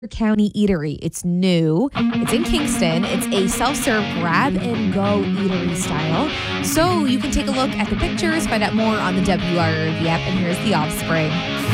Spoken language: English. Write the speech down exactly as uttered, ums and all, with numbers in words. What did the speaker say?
County Eatery. It's new. It's in Kingston. It's a self-serve grab and go eatery style. So you can take a look at the pictures, find out more on the W R V app, and here's The Offspring.